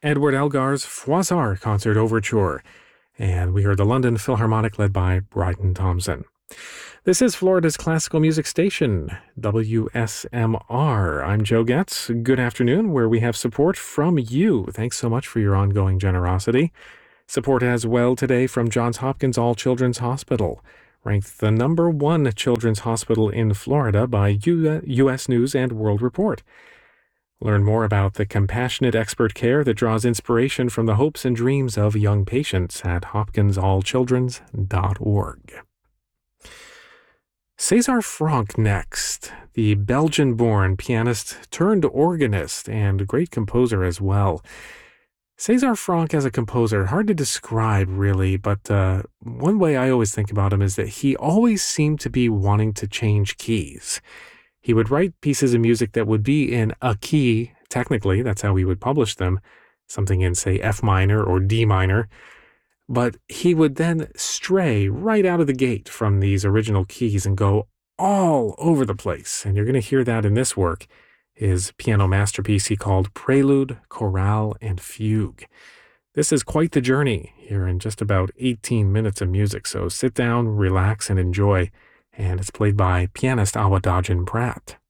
Edward Elgar's Froissart Concert Overture, and we heard the London Philharmonic led by Bryden Thompson. This is Florida's classical music station, WSMR. I'm Joe Getz. Good afternoon, where we have support from you. Thanks so much for your ongoing generosity. Support as well today from Johns Hopkins All Children's Hospital, ranked the #1 children's hospital in Florida by U.S. News and World Report. Learn more about the compassionate expert care that draws inspiration from the hopes and dreams of young patients at hopkinsallchildrens.org. César Franck next, the Belgian-born pianist turned organist and great composer as well. César Franck as a composer, hard to describe really, but one way I always think about him is that he always seemed to be wanting to change keys. He would write pieces of music that would be in a key, technically, that's how he would publish them, something in, say, F minor or D minor, but he would then stray right out of the gate from these original keys and go all over the place. And you're going to hear that in this work, his piano masterpiece he called Prelude, Chorale, and Fugue. This is quite the journey here in just about 18 minutes of music, so sit down, relax, and enjoy. And it's played by pianist Awadagin Pratt.